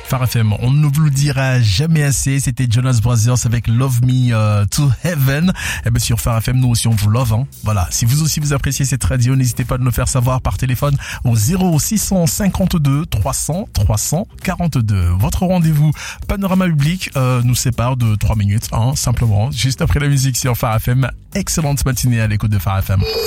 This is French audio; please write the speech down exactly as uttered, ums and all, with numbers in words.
Phare F M, on ne vous le dira jamais assez, c'était Jonas Brothers avec Love Me uh, to Heaven. Et bien sur Phare F M, nous aussi on vous love, hein. Voilà, si vous aussi vous appréciez cette radio, n'hésitez pas à nous le faire savoir par téléphone au zéro six cent cinquante-deux trois cents trois cent quarante-deux. Votre rendez-vous Panorama Public euh, nous sépare de trois minutes, hein, simplement, juste après la musique sur Phare F M. Excellente matinée à l'écoute de Phare F M.